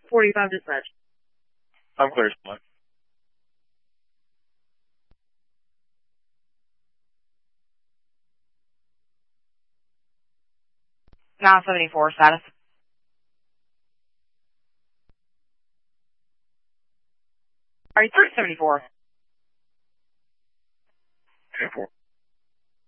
45 dispatch. I'm clear, Swan. 974 status. Are you 374?